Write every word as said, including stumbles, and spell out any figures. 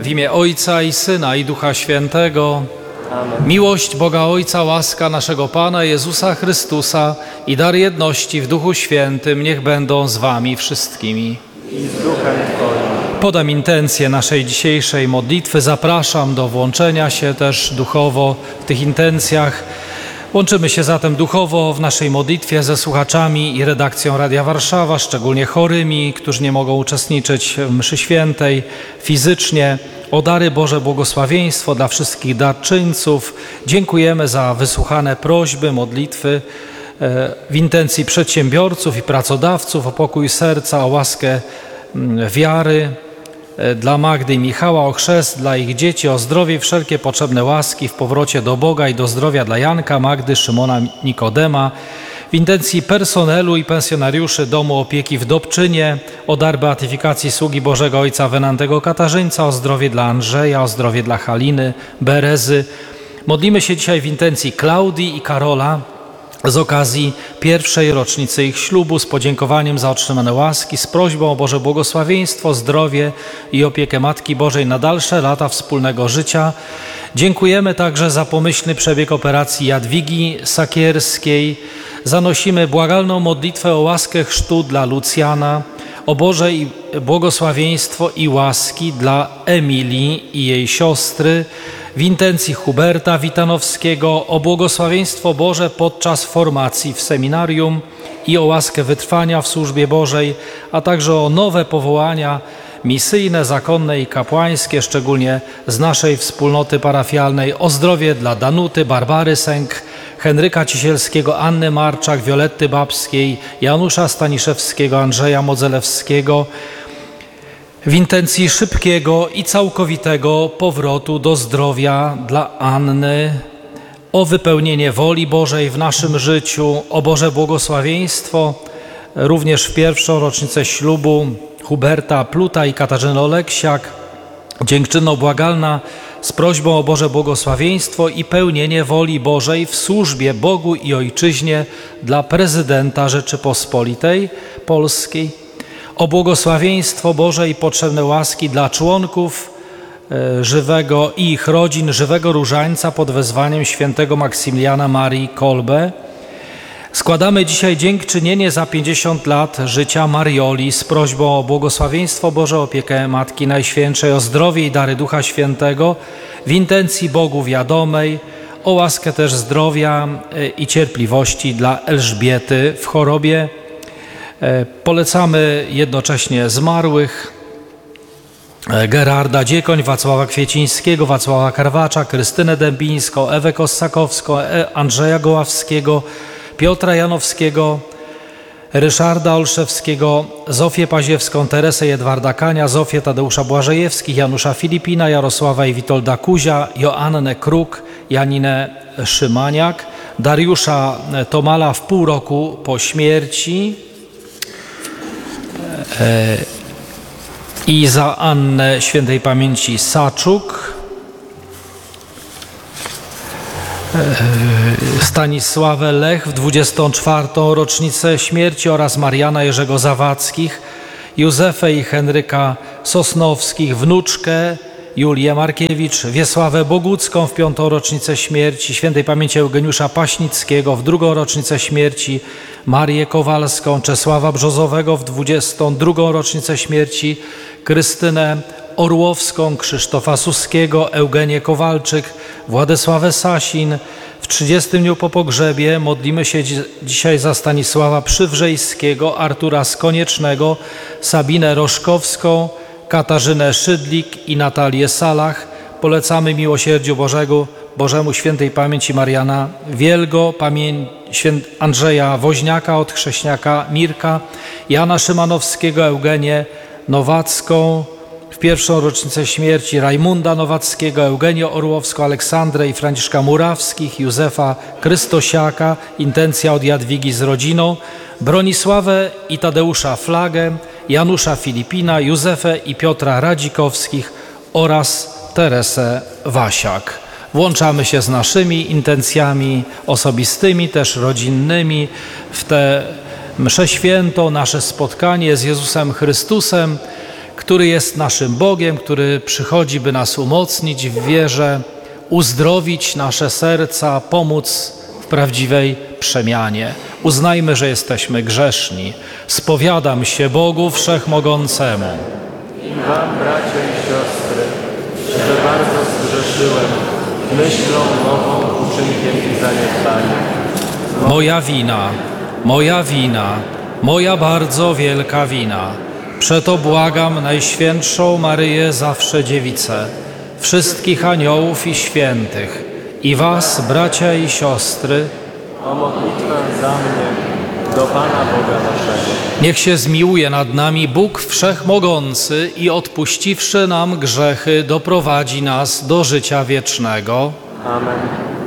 imię Ojca i Syna i Ducha Świętego. Amen. Miłość Boga Ojca, łaska naszego Pana Jezusa Chrystusa i dar jedności w Duchu Świętym niech będą z wami wszystkimi. I z duchem Twoim. Podam intencję naszej dzisiejszej modlitwy. Zapraszam do włączenia się też duchowo w tych intencjach. Łączymy się zatem duchowo w naszej modlitwie ze słuchaczami i redakcją Radia Warszawa, szczególnie chorymi, którzy nie mogą uczestniczyć w mszy świętej fizycznie. O dary Boże błogosławieństwo dla wszystkich darczyńców. Dziękujemy za wysłuchane prośby, modlitwy w intencji przedsiębiorców i pracodawców, o pokój serca, o łaskę wiary, dla Magdy i Michała, o chrzest dla ich dzieci, o zdrowie i wszelkie potrzebne łaski w powrocie do Boga i do zdrowia dla Janka, Magdy, Szymona, Nikodema. W intencji personelu i pensjonariuszy Domu Opieki w Dobczynie, o dar beatyfikacji sługi Bożego Ojca Wenantego Katarzyńca, o zdrowie dla Andrzeja, o zdrowie dla Haliny, Berezy. Modlimy się dzisiaj w intencji Klaudii i Karola z okazji pierwszej rocznicy ich ślubu, z podziękowaniem za otrzymane łaski, z prośbą o Boże błogosławieństwo, zdrowie i opiekę Matki Bożej na dalsze lata wspólnego życia. Dziękujemy także za pomyślny przebieg operacji Jadwigi Sakierskiej. Zanosimy błagalną modlitwę o łaskę chrztu dla Lucjana, o Boże i błogosławieństwo i łaski dla Emilii i jej siostry, w intencji Huberta Witanowskiego, o błogosławieństwo Boże podczas formacji w seminarium i o łaskę wytrwania w służbie Bożej, a także o nowe powołania misyjne, zakonne i kapłańskie, szczególnie z naszej wspólnoty parafialnej, o zdrowie dla Danuty, Barbary Sęk, Henryka Cisielskiego, Anny Marczak, Violetty Babskiej, Janusza Staniszewskiego, Andrzeja Modzelewskiego, w intencji szybkiego i całkowitego powrotu do zdrowia dla Anny, o wypełnienie woli Bożej w naszym życiu, o Boże błogosławieństwo, również w pierwszą rocznicę ślubu Huberta Pluta i Katarzyny Oleksiak, dziękczynno-błagalna z prośbą o Boże błogosławieństwo i pełnienie woli Bożej w służbie Bogu i Ojczyźnie dla prezydenta Rzeczypospolitej Polskiej, o błogosławieństwo Boże i potrzebne łaski dla członków e, żywego i ich rodzin, żywego różańca pod wezwaniem świętego Maksymiliana Marii Kolbe. Składamy dzisiaj dziękczynienie za pięćdziesiąt lat życia Marioli z prośbą o błogosławieństwo Boże, opiekę Matki Najświętszej, o zdrowie i dary Ducha Świętego w intencji Bogu wiadomej, o łaskę też zdrowia i cierpliwości dla Elżbiety w chorobie. Polecamy jednocześnie zmarłych Gerarda Dziekoń, Wacława Kwiecińskiego, Wacława Karwacza, Krystynę Dębińską, Ewę Kossakowską, Andrzeja Goławskiego, Piotra Janowskiego, Ryszarda Olszewskiego, Zofię Paziewską, Teresę Jedwarda Kania, Zofię Tadeusza Błażejewskich, Janusza Filipina, Jarosława i Witolda Kuzia, Joannę Kruk, Janinę Szymaniak, Dariusza Tomala w pół roku po śmierci i za Annę świętej pamięci Saczuk, Stanisławę Lech w dwudziestą czwartą rocznicę śmierci oraz Mariana Jerzego Zawackich, Józefę i Henryka Sosnowskich, wnuczkę Julię Markiewicz, Wiesławę Bogucką w piątą rocznicę śmierci, świętej pamięci Eugeniusza Paśnickiego w drugą rocznicę śmierci, Marię Kowalską, Czesława Brzozowego w dwudziestą drugą rocznicę śmierci, Krystynę Orłowską, Krzysztofa Suskiego, Eugenię Kowalczyk, Władysławę Sasin. W trzydziestym dniu po pogrzebie modlimy się dzi- dzisiaj za Stanisława Przywrzejskiego, Artura Skoniecznego, Sabinę Roszkowską, Katarzynę Szydlik i Natalię Salach. Polecamy miłosierdziu Bożego, Bożemu świętej pamięci Mariana Wielgo, pamię- świę- Andrzeja Woźniaka od chrześniaka Mirka, Jana Szymanowskiego, Eugenię Nowacką, w pierwszą rocznicę śmierci Rajmunda Nowackiego, Eugenię Orłowską, Aleksandrę i Franciszka Murawskich, Józefa Krystosiaka, intencja od Jadwigi z rodziną, Bronisławę i Tadeusza Flagę, Janusza Filipina, Józefę i Piotra Radzikowskich oraz Teresę Wasiak. Włączamy się z naszymi intencjami osobistymi, też rodzinnymi w tę mszę świętą, nasze spotkanie z Jezusem Chrystusem, który jest naszym Bogiem, który przychodzi, by nas umocnić w wierze, uzdrowić nasze serca, pomóc w prawdziwej przemianie. Uznajmy, że jesteśmy grzeszni. Spowiadam się Bogu Wszechmogącemu. I wam, bracia i siostry, że bardzo zgrzeszyłem myślą, mową, uczynkiem i zaniedbaniem. Moja wina, moja wina, moja bardzo wielka wina. Przeto błagam Najświętszą Maryję, zawsze Dziewicę, wszystkich aniołów i świętych, i was, bracia i siostry, O modlitwę za mnie do Pana Boga naszego. niech się zmiłuje nad nami Bóg Wszechmogący i odpuściwszy nam grzechy, doprowadzi nas do życia wiecznego. Amen.